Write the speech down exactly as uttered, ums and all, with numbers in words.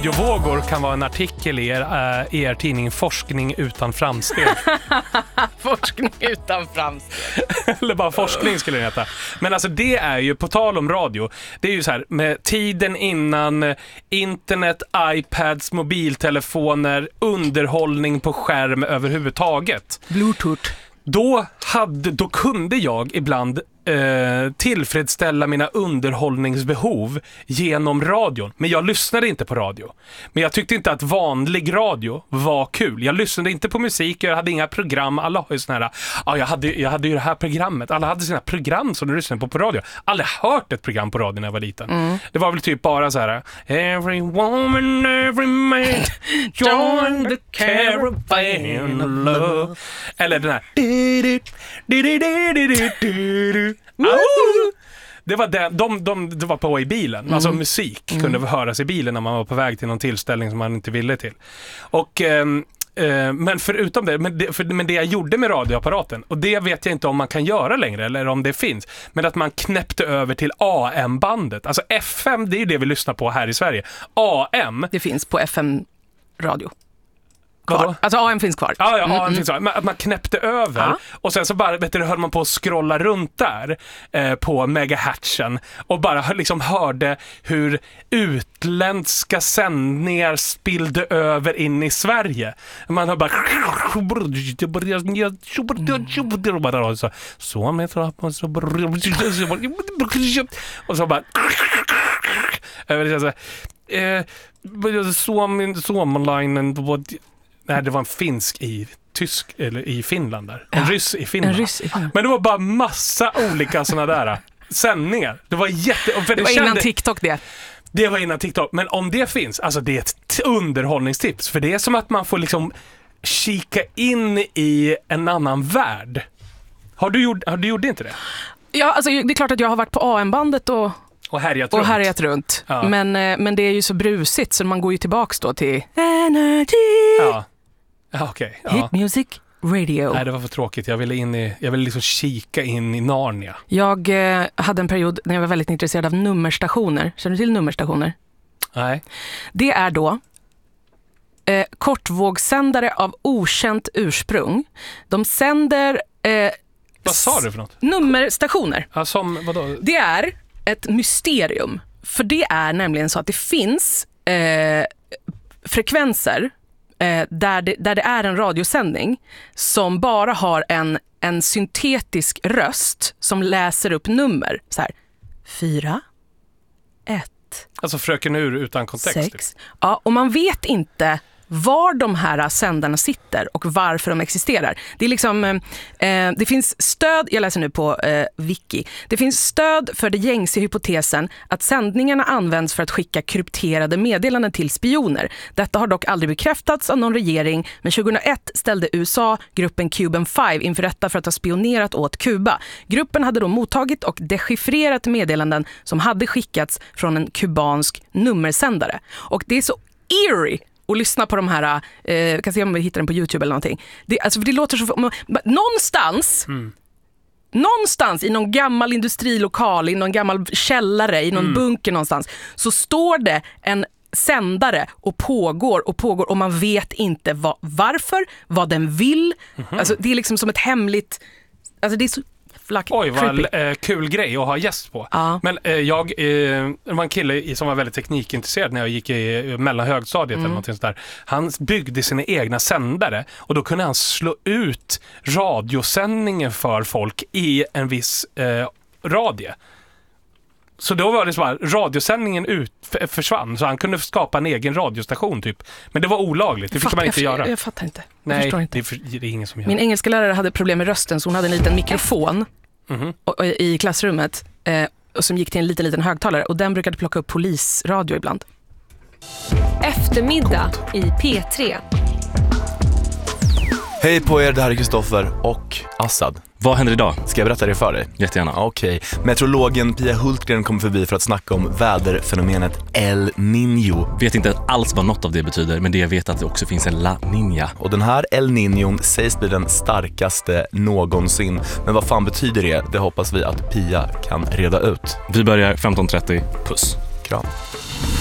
Radiovågor kan vara en artikel i er, äh, er tidning Forskning utan framsteg. Forskning utan framsteg. Eller bara forskning skulle det heta. Men alltså det är ju, på tal om radio, det är ju så här, med tiden innan internet, iPads, mobiltelefoner, underhållning på skärm överhuvudtaget. Bluetooth. Då, hade, då kunde jag ibland eh, tillfredsställa mina underhållningsbehov genom radion. Men jag lyssnade inte på radio. Men jag tyckte inte att vanlig radio var kul. Jag lyssnade inte på musik, jag hade inga program. Alla har ju såna här, ja, jag, hade, jag hade ju det här programmet. Alla hade sina program som du lyssnade på på radio. Aldrig hört ett program på radio när jag var liten. Mm. Det var väl typ bara så här: every woman, every man, join the caravan of love. Eller den här det var det, de, de, det var på i bilen. Mm. Alltså musik mm. kunde höras i bilen när man var på väg till någon tillställning som man inte ville till. Och eh, eh, men förutom det men, det för, men det jag gjorde med radioapparaten, och det vet jag inte om man kan göra längre eller om det finns, men att man knäppte över till A M-bandet. Alltså F M, det är ju det vi lyssnar på här i Sverige. A M, det finns på F M-radio. Kvar. Alltså A M finns kvar. Ja, ja, A M mm, finns kvar. Men att man knäppte över ja. Och sen så bara, vet du, höll man på att scrolla runt där eh, på megahertzen och bara liksom hörde hur utländska sändningar spillde över in i Sverige. Man hör bara mm. så så med så och så bara över eh så Suomalainen. Nej, det var en finsk i tysk eller i Finland där. En ja, ryss i Finland. En ryss i Finland. Men det var bara massa olika såna där sändningar. Det var jätte för det, det var kände, innan TikTok det. Det var innan TikTok, men om det finns, alltså det är ett underhållningstips, för det är som att man får liksom kika in i en annan värld. Har du gjort har du gjort inte det? Ja, alltså det är klart att jag har varit på A M-bandet och Och härjat och runt. Härjat runt. Ja. Men, men det är ju så brusigt så man går ju tillbaks då till Energy. Ja, ja okej. Okay. Ja. Hit Music Radio. Nej, det var för tråkigt. Jag ville, in i, jag ville liksom kika in i Narnia. Jag eh, hade en period när jag var väldigt intresserad av nummerstationer. Känner du till nummerstationer? Nej. Det är då eh, kortvågssändare av okänt ursprung. De sänder... Eh, Vad sa du för något? Nummerstationer. Ja, som, vadå? Det är ett mysterium. För det är nämligen så att det finns eh, frekvenser eh, där, det, där det är en radiosändning som bara har en, en syntetisk röst som läser upp nummer. Så här, fyra, ett. Alltså fröken ur utan kontext. Sex. Typ. Ja, och man vet inte var de här sändarna sitter och varför de existerar. Det är liksom eh, det finns stöd, jag läser nu på eh, Wiki. Det finns stöd för det gängse hypotesen att sändningarna används för att skicka krypterade meddelanden till spioner. Detta har dock aldrig bekräftats av någon regering, men tjugohundraett ställde U S A gruppen Cuban fem inför rätta för att ha spionerat åt Kuba. Gruppen hade då mottagit och dechiffrerat meddelanden som hade skickats från en kubansk nummersändare. Och det är så eerie och lyssna på de här, eh, kan se om vi hittar den på YouTube eller någonting. Det, alltså, för det låter så... Man, någonstans, mm. någonstans i någon gammal industrilokal, i någon gammal källare, i någon mm. bunker någonstans, så står det en sändare och pågår och pågår och man vet inte vad, varför, vad den vill. Mm-hmm. Alltså, det är liksom som ett hemligt... Alltså det är så... Oj, vad äh, kul grej att ha gäst på. Ja. Men äh, jag äh, det var en kille som var väldigt teknikintresserad när jag gick i äh, mellan högstadiet mm. eller någonting sådär. Han byggde sina egna sändare och då kunde han slå ut radiosändningen för folk i en viss äh, radie. Så då var det så här, radiosändningen ut, f- försvann så han kunde skapa en egen radiostation typ. Men det var olagligt, det fick man inte jag, göra. Jag fattar inte. Jag Nej, förstår inte. Det, är för, det är ingen som gör. Min engelska lärare hade problem med rösten så hon hade en liten mikrofon mm-hmm. och, och, i klassrummet eh, och som gick till en liten, liten högtalare och den brukade plocka upp polisradio ibland. Eftermiddag i P tre. Hej på er, det här är Kristoffer och Assad. Vad händer idag? Ska jag berätta det för dig? Jättegärna. Okej. Okay. Meteorologen Pia Hultgren kommer förbi för att snacka om väderfenomenet El Niño. Vet inte alls vad något av det betyder, men det jag vet att det också finns en La Niña. Och den här El Niñon sägs bli den starkaste någonsin. Men vad fan betyder det? Det hoppas vi att Pia kan reda ut. Vi börjar femton trettio. Puss. Kram.